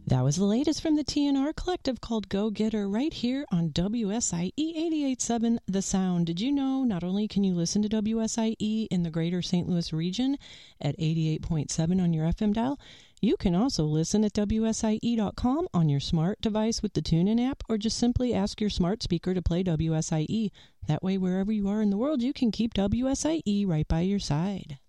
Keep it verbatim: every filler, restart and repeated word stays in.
That was the latest from the T N R Collective called Go Getter right here on W S I E eighty-eight point seven The Sound. Did you know not only can you listen to W S I E in the greater Saint Louis region at eighty-eight point seven on your F M dial, you can also listen at W S I E dot com on your smart device with the TuneIn app, or just simply ask your smart speaker to play W S I E. That way, wherever you are in the world, you can keep W S I E right by your side.